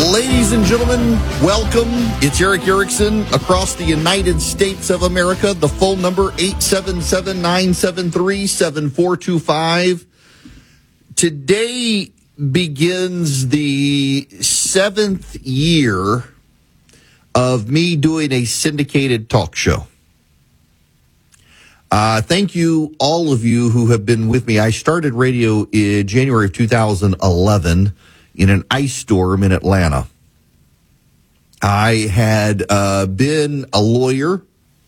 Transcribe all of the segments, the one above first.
Ladies and gentlemen, welcome. It's Eric Erickson across the United States of America. The phone number, 877-973-7425. Today begins the 7th year of me doing a syndicated talk show. Thank you, all of you who have been with me. I started radio in January of 2011 in an ice storm in Atlanta. I had been a lawyer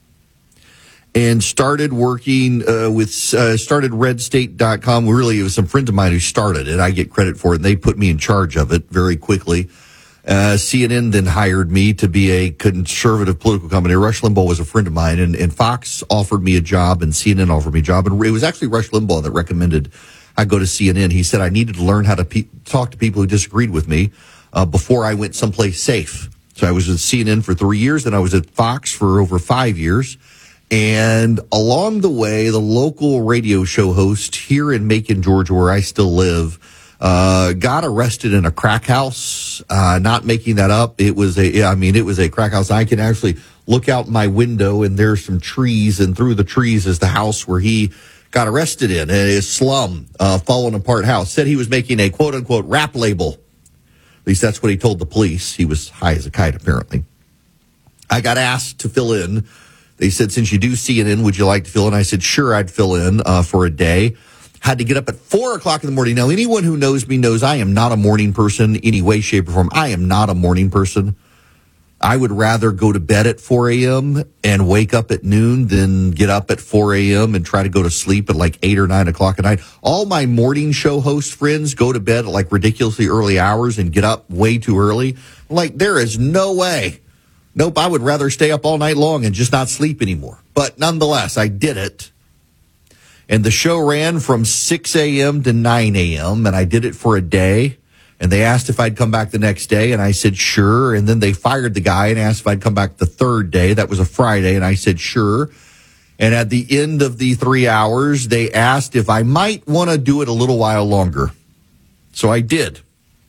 and started working started redstate.com. Really, it was some friend of mine who started it. I get credit for it, and they put me in charge of it very quickly. CNN then hired me to be a conservative political company. Rush Limbaugh was a friend of mine, and Fox offered me a job, and CNN offered me a job. And it was actually Rush Limbaugh that recommended I go to CNN. He said I needed to learn how to talk to people who disagreed with me before I went someplace safe. So I was at CNN for 3 years, then I was at Fox for over 5 years. And along the way, the local radio show host here in Macon, Georgia, where I still live, got arrested in a crack house. Not making that up. It was a crack house. I can actually look out my window and there's some trees, and through the trees is the house where he got arrested in a slum, fallen apart house. Said he was making a quote unquote rap label. At least that's what he told the police. He was high as a kite, apparently. I got asked to fill in. They said, since you do CNN, would you like to fill in? I said, sure, I'd fill in for a day. Had to get up at 4 o'clock in the morning. Now, anyone who knows me knows I am not a morning person any way, shape, or form. I am not a morning person. I would rather go to bed at 4 a.m. and wake up at noon than get up at 4 a.m. and try to go to sleep at like 8 or 9 o'clock at night. All my morning show host friends go to bed at like ridiculously early hours and get up way too early. Like, there is no way. Nope, I would rather stay up all night long and just not sleep anymore. But nonetheless, I did it. And the show ran from 6 a.m. to 9 a.m., and I did it for a day. And they asked if I'd come back the next day, and I said, sure. And then they fired the guy and asked if I'd come back the third day. That was a Friday, and I said, sure. And at the end of the 3 hours, they asked if I might want to do it a little while longer. So I did.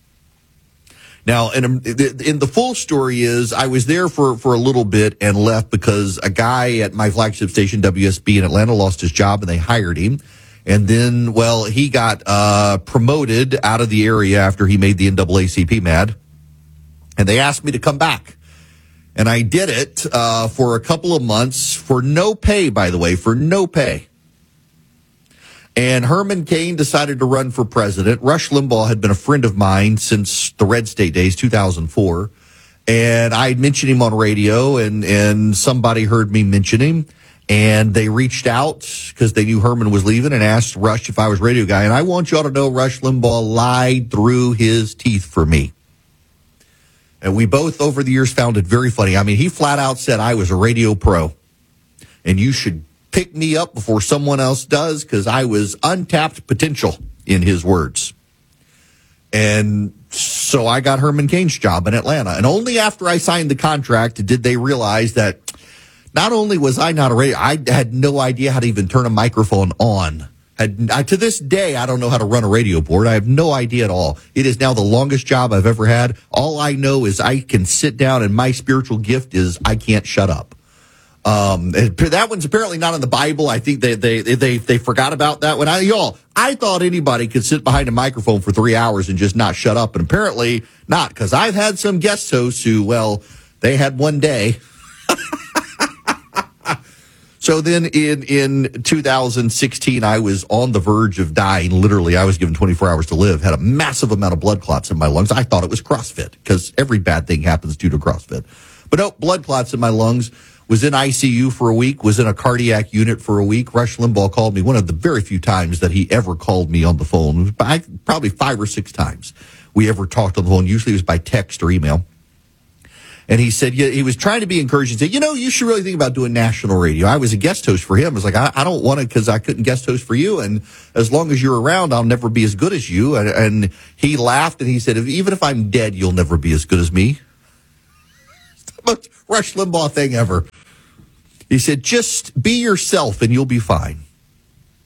Now, and the full story is I was there for a little bit and left because a guy at my flagship station, WSB in Atlanta, lost his job, and they hired him. And then, well, he got promoted out of the area after he made the NAACP mad. And they asked me to come back. And I did it for a couple of months for no pay, by the way, for no pay. And Herman Cain decided to run for president. Rush Limbaugh had been a friend of mine since the Red State days, 2004. And I mentioned him on radio, and somebody heard me mention him. And they reached out because they knew Herman was leaving and asked Rush if I was radio guy. And I want you all to know Rush Limbaugh lied through his teeth for me. And we both over the years found it very funny. I mean, he flat out said I was a radio pro. And you should pick me up before someone else does because I was untapped potential, in his words. And so I got Herman Cain's job in Atlanta. And only after I signed the contract did they realize that not only was I not a radio, I had no idea how to even turn a microphone on. To this day, I don't know how to run a radio board. I have no idea at all. It is now the longest job I've ever had. All I know is I can sit down, and my spiritual gift is I can't shut up. That one's apparently not in the Bible. I think they forgot about that one. I thought anybody could sit behind a microphone for 3 hours and just not shut up, and apparently not, because I've had some guest hosts who, well, they had one day. So then in 2016, I was on the verge of dying. Literally, I was given 24 hours to live, had a massive amount of blood clots in my lungs. I thought it was CrossFit because every bad thing happens due to CrossFit. But no, blood clots in my lungs. Was in ICU for a week, was in a cardiac unit for a week. Rush Limbaugh called me one of the very few times that he ever called me on the phone. Probably 5 or 6 times we ever talked on the phone. Usually it was by text or email. And he said, he was trying to be encouraging. He said, you should really think about doing national radio. I was a guest host for him. I was like, I don't want to because I couldn't guest host for you. And as long as you're around, I'll never be as good as you. And he laughed and he said, even if I'm dead, you'll never be as good as me. It's the most Rush Limbaugh thing ever. He said, just be yourself and you'll be fine.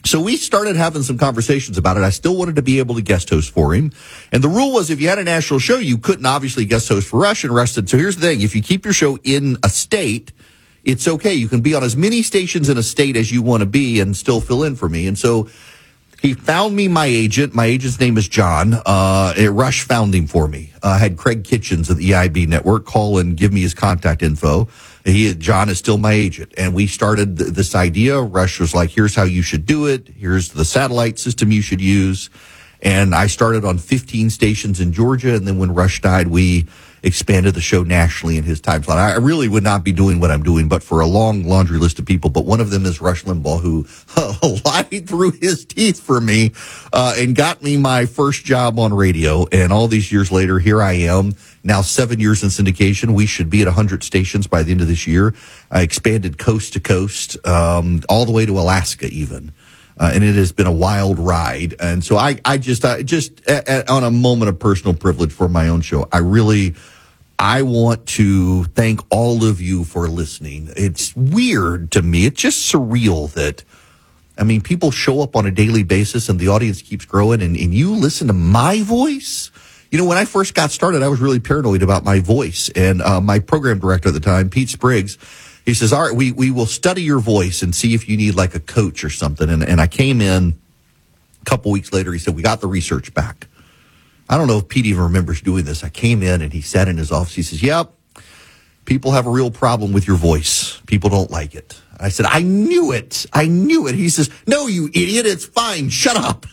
So we started having some conversations about it. I still wanted to be able to guest host for him. And the rule was if you had a national show, you couldn't obviously guest host for Rush. And Rush said, so here's the thing. If you keep your show in a state, it's okay. You can be on as many stations in a state as you want to be and still fill in for me. And so he found me my agent. My agent's name is John. Rush found him for me. I had Craig Kitchens of the EIB network call and give me his contact info. John is still my agent. And we started this idea. Rush was like, here's how you should do it. Here's the satellite system you should use. And I started on 15 stations in Georgia. And then when Rush died, we expanded the show nationally in his time slot. I really would not be doing what I'm doing, but for a long laundry list of people. But one of them is Rush Limbaugh, who lied through his teeth for me and got me my first job on radio. And all these years later, here I am, now 7 years in syndication. We should be at 100 stations by the end of this year. I expanded coast to coast, all the way to Alaska even. And it has been a wild ride. And so I just on a moment of personal privilege for my own show, I want to thank all of you for listening. It's weird to me. It's just surreal that, people show up on a daily basis and the audience keeps growing and you listen to my voice. When I first got started, I was really paranoid about my voice. And my program director at the time, Pete Spriggs, he says, all right, we will study your voice and see if you need like a coach or something. And I came in a couple weeks later. He said, we got the research back. I don't know if Pete even remembers doing this. I came in and he sat in his office. He says, yep, people have a real problem with your voice. People don't like it. I said, I knew it. He says, no, you idiot. It's fine. Shut up.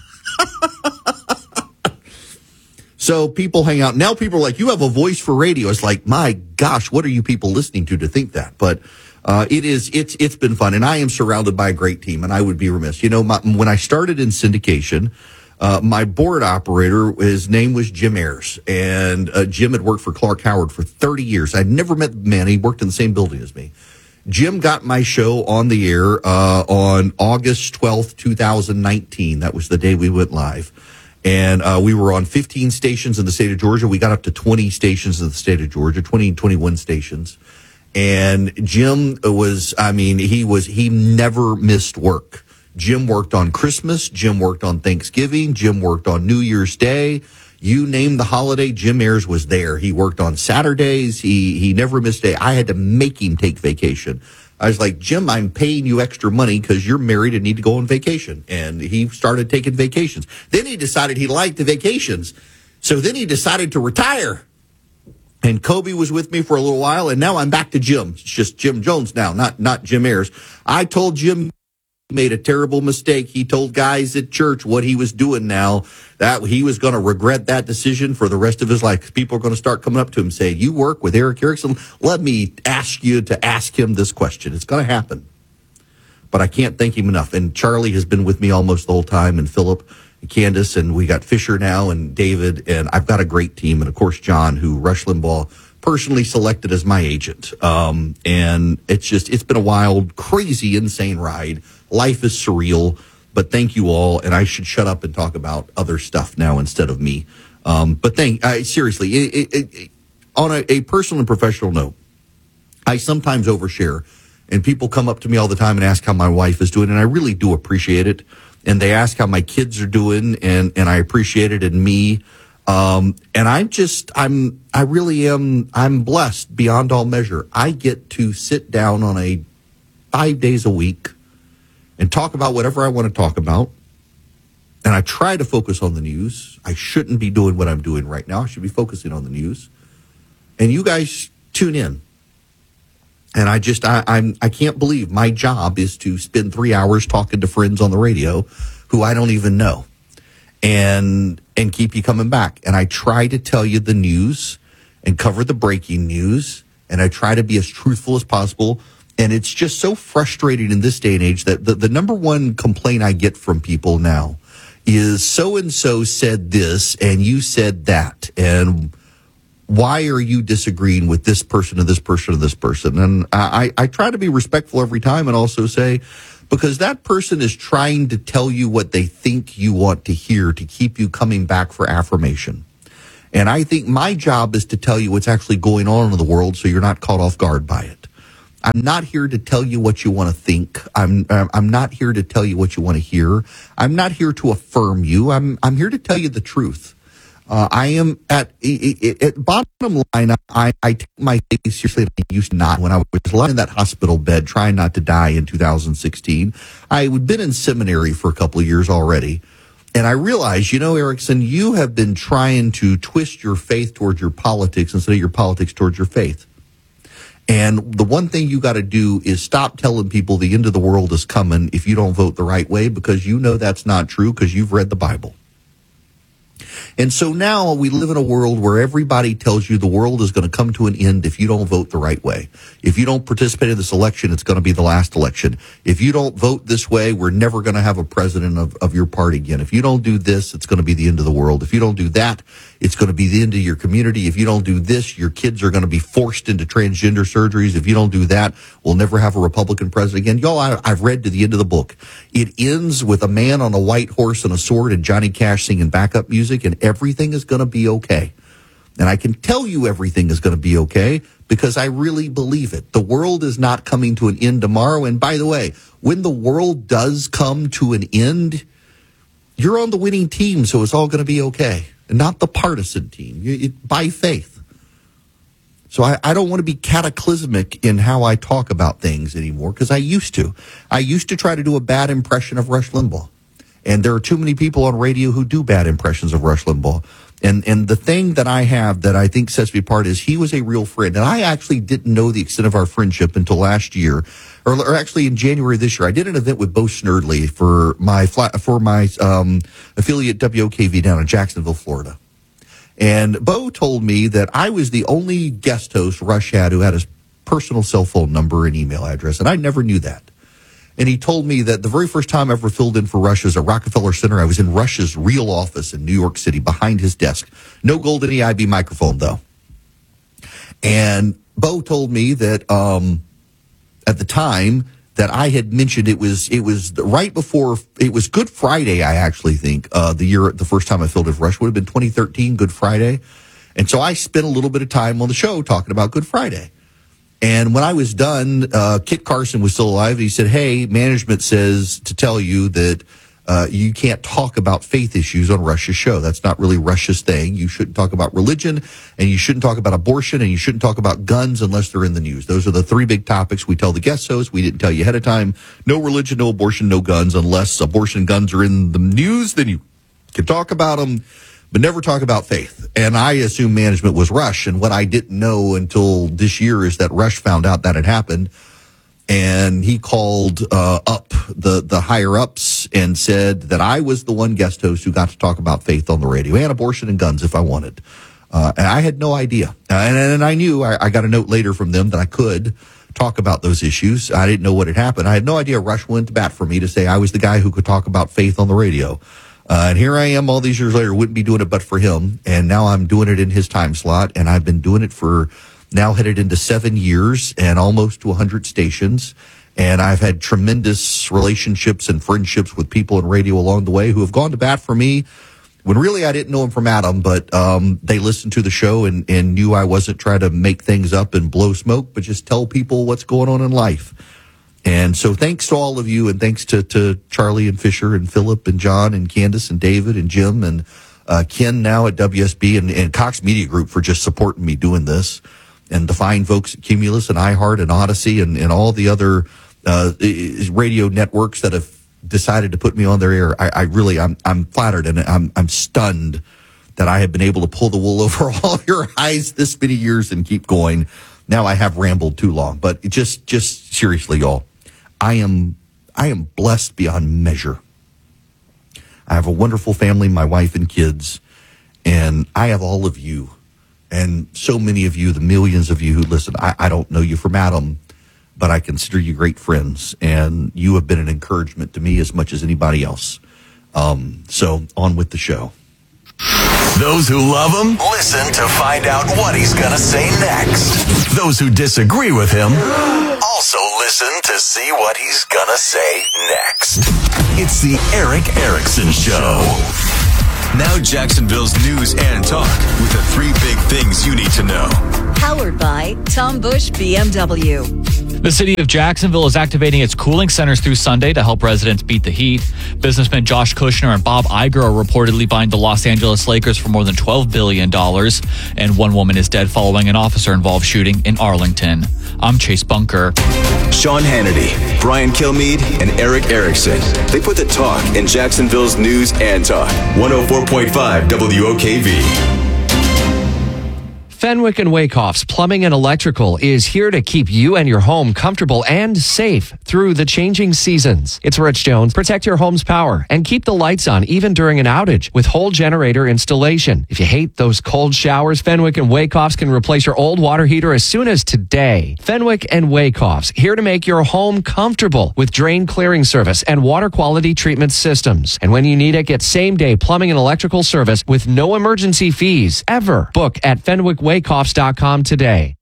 So people hang out. Now people are like, you have a voice for radio. It's like, my gosh, what are you people listening to think that? But it's been fun. And I am surrounded by a great team. And I would be remiss. When I started in syndication, my board operator, his name was Jim Ayers. And Jim had worked for Clark Howard for 30 years. I'd never met the man. He worked in the same building as me. Jim got my show on the air on August 12th, 2019. That was the day we went live. And we were on 15 stations in the state of Georgia. We got up to 20 stations in the state of Georgia, 21 stations. And Jim was, he never missed work. Jim worked on Christmas. Jim worked on Thanksgiving. Jim worked on New Year's Day. You name the holiday, Jim Ayers was there. He worked on Saturdays. He never missed a day. I had to make him take vacation. I was like, Jim, I'm paying you extra money because you're married and need to go on vacation. And he started taking vacations. Then he decided he liked the vacations. So then he decided to retire. And Kobe was with me for a little while. And now I'm back to Jim. It's just Jim Jones now, not Jim Ayers. I told Jim he made a terrible mistake. He told guys at church what he was doing now, that he was going to regret that decision for the rest of his life. People are going to start coming up to him and say, you work with Eric Erickson? Let me ask you to ask him this question. It's going to happen. But I can't thank him enough. And Charlie has been with me almost the whole time, and Philip and Candace, and we got Fisher now and David, and I've got a great team. And, of course, John, who Rush Limbaugh personally selected as my agent. And it's been a wild, crazy, insane ride. Life is surreal, but thank you all. And I should shut up and talk about other stuff now instead of me. But seriously, on a personal and professional note, I sometimes overshare, and people come up to me all the time and ask how my wife is doing, and I really do appreciate it. And they ask how my kids are doing, and I appreciate it in me. And I really am, I'm blessed beyond all measure. I get to sit down on 5 days a week and talk about whatever I want to talk about. And I try to focus on the news. I shouldn't be doing what I'm doing right now. I should be focusing on the news. And you guys tune in. And I can't believe my job is to spend 3 hours talking to friends on the radio who I don't even know and keep you coming back. And I try to tell you the news and cover the breaking news. And I try to be as truthful as possible. And it's just so frustrating in this day and age that the number one complaint I get from people now is so-and-so said this and you said that. And why are you disagreeing with this person and this person and this person? And I try to be respectful every time and also say, because that person is trying to tell you what they think you want to hear to keep you coming back for affirmation. And I think my job is to tell you what's actually going on in the world so you're not caught off guard by it. I'm not here to tell you what you want to think. I'm not here to tell you what you want to hear. I'm not here to affirm you. I'm here to tell you the truth. I am at bottom line. I take my faith seriously. I used to not. When I was lying in that hospital bed, trying not to die in 2016, I had been in seminary for a couple of years already. And I realized, Erickson, you have been trying to twist your faith towards your politics instead of your politics towards your faith. And the one thing you got to do is stop telling people the end of the world is coming if you don't vote the right way, because you know that's not true because you've read the Bible. And so now we live in a world where everybody tells you the world is going to come to an end if you don't vote the right way. If you don't participate in this election, it's going to be the last election. If you don't vote this way, we're never going to have a president of your party again. If you don't do this, it's going to be the end of the world. If you don't do that, it's going to be the end of your community. If you don't do this, your kids are going to be forced into transgender surgeries. If you don't do that, we'll never have a Republican president again. Y'all, I've read to the end of the book. It ends with a man on a white horse and a sword and Johnny Cash singing backup music, and everything is going to be okay. And I can tell you everything is going to be okay because I really believe it. The world is not coming to an end tomorrow. And by the way, when the world does come to an end, you're on the winning team, so it's all going to be okay. And not the partisan team, by faith. So I don't want to be cataclysmic in how I talk about things anymore, because I used to. I used to try to do a bad impression of Rush Limbaugh. And there are too many people on radio who do bad impressions of Rush Limbaugh. And the thing that I have that I think sets me apart is he was a real friend. And I actually didn't know the extent of our friendship until last year, or actually in January this year. I did an event with Bo Snerdley for my affiliate WOKV down in Jacksonville, Florida. And Bo told me that I was the only guest host Rush had who had his personal cell phone number and email address. And I never knew that. And he told me that the very first time I ever filled in for Rush was at Rockefeller Center. I was in Rush's real office in New York City behind his desk. No golden EIB microphone, though. And Bo told me that at the time that I had mentioned it was right before, it was Good Friday, I actually think, the first time I filled in for Rush would have been 2013, Good Friday. And so I spent a little bit of time on the show talking about Good Friday. And when I was done, Kit Carson was still alive. He said, hey, management says to tell you that you can't talk about faith issues on Rush's show. That's not really Rush's thing. You shouldn't talk about religion, and you shouldn't talk about abortion, and you shouldn't talk about guns unless they're in the news. Those are the three big topics we tell the guest hosts. We didn't tell you ahead of time. No religion, no abortion, no guns. Unless abortion and guns are in the news, then you can talk about them, but never talk about faith. And I assume management was Rush. And what I didn't know until this year is that Rush found out that had happened. And he called up the higher ups and said that I was the one guest host who got to talk about faith on the radio and abortion and guns if I wanted. And I had no idea. And I knew I got a note later from them that I could talk about those issues. I didn't know what had happened. I had no idea Rush went to bat for me to say I was the guy who could talk about faith on the radio. And here I am all these years later, wouldn't be doing it but for him. And now I'm doing it in his time slot. And I've been doing it for now headed into 7 years and almost to 100 stations. And I've had tremendous relationships and friendships with people in radio along the way who have gone to bat for me when really I didn't know them from Adam, but they listened to the show and knew I wasn't trying to make things up and blow smoke, but just tell people what's going on in life. And so thanks to all of you, and thanks to Charlie and Fisher and Philip and John and Candace and David and Jim and Ken now at WSB and Cox Media Group for just supporting me doing this, and the fine folks at Cumulus and iHeart and Odyssey and all the other radio networks that have decided to put me on their air. I'm flattered, and I'm stunned that I have been able to pull the wool over all of your eyes this many years and keep going. Now I have rambled too long, but just seriously, y'all. I am blessed beyond measure. I have a wonderful family, my wife and kids, and I have all of you, and so many of you, the millions of you who listen. I don't know you from Adam, but I consider you great friends, and you have been an encouragement to me as much as anybody else. So on with the show. Those who love him, listen to find out what he's going to say next. Those who disagree with him, also listen to see what he's going to say next. It's the Erick Erickson Show. Now Jacksonville's news and talk with the three big things you need to know. Powered by Tom Bush BMW. The city of Jacksonville is activating its cooling centers through Sunday to help residents beat the heat. Businessmen Josh Kushner and Bob Iger are reportedly buying the Los Angeles Lakers for more than $12 billion. And one woman is dead following an officer-involved shooting in Arlington. I'm Chase Bunker. Sean Hannity, Brian Kilmeade, and Eric Erickson. They put the talk in Jacksonville's news and talk. 104.5 WOKV. Fenwick & Wakehoff's Plumbing and Electrical is here to keep you and your home comfortable and safe through the changing seasons. It's Rich Jones. Protect your home's power and keep the lights on even during an outage with whole generator installation. If you hate those cold showers, Fenwick & Wakehoff's can replace your old water heater as soon as today. Fenwick & Wakehoff's here to make your home comfortable with drain clearing service and water quality treatment systems. And when you need it, get same-day plumbing and electrical service with no emergency fees ever. Book at FenwickWakehoffs.com today.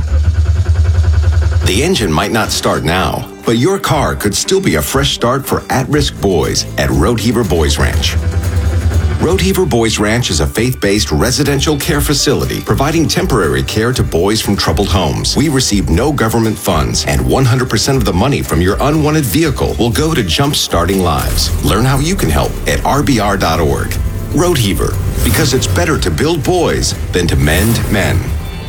The engine might not start now, but your car could still be a fresh start for at-risk boys at Roadheaver Boys Ranch. Roadheaver Boys Ranch is a faith-based residential care facility providing temporary care to boys from troubled homes. We receive no government funds, and 100% of the money from your unwanted vehicle will go to jump-starting lives. Learn how you can help at rbr.org. Roadheaver, because it's better to build boys than to mend men.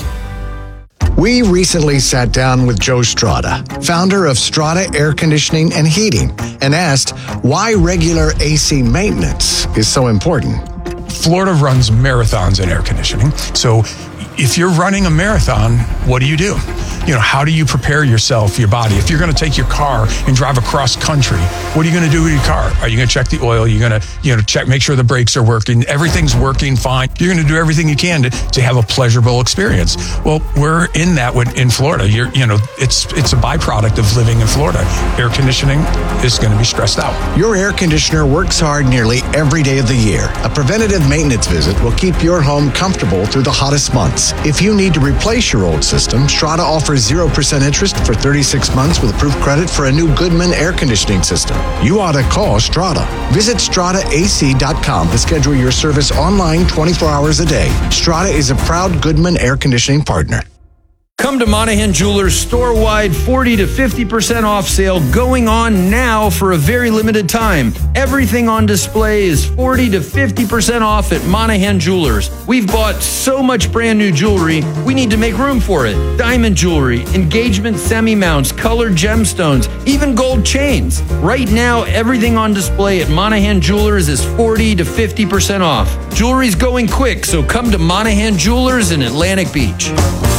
We recently sat down with Joe Strada, founder of Strada Air Conditioning and Heating, and asked why regular AC maintenance is so important. Florida runs marathons in air conditioning. So if you're running a marathon, what do? How do you prepare yourself, your body? If you're going to take your car and drive across country, what are you going to do with your car? Are you going to check the oil? You're going to, check, make sure the brakes are working. Everything's working fine. You're going to do everything you can to have a pleasurable experience. Well, we're in that in Florida. It's a byproduct of living in Florida. Air conditioning is going to be stressed out. Your air conditioner works hard nearly every day of the year. A preventative maintenance visit will keep your home comfortable through the hottest months. If you need to replace your old system, Strada offers 0% interest for 36 months with approved credit for a new Goodman air conditioning system. You ought to call Strada. Visit StradaAC.com to schedule your service online 24 hours a day. Strada is a proud Goodman air conditioning partner. Come to Monahan Jewelers store-wide 40 to 50% off sale going on now for a very limited time. Everything on display is 40 to 50% off at Monahan Jewelers. We've bought so much brand new jewelry, we need to make room for it. Diamond jewelry, engagement semi-mounts, colored gemstones, even gold chains. Right now, everything on display at Monahan Jewelers is 40 to 50% off. Jewelry's going quick, so come to Monahan Jewelers in Atlantic Beach.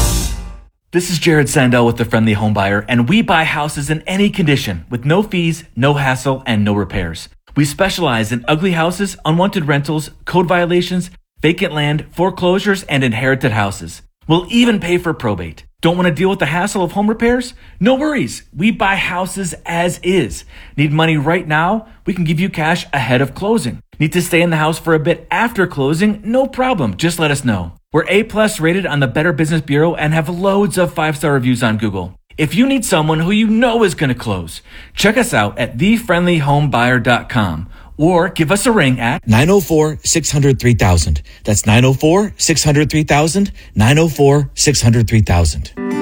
This is Jared Sandell with The Friendly Home Buyer, and we buy houses in any condition with no fees, no hassle, and no repairs. We specialize in ugly houses, unwanted rentals, code violations, vacant land, foreclosures, and inherited houses. We'll even pay for probate. Don't want to deal with the hassle of home repairs? No worries. We buy houses as is. Need money right now? We can give you cash ahead of closing. Need to stay in the house for a bit after closing? No problem. Just let us know. We're A+ rated on the Better Business Bureau and have loads of 5-star reviews on Google. If you need someone who you know is going to close, check us out at thefriendlyhomebuyer.com or give us a ring at 904-600-3000. That's 904-600-3000, 904-600-3000.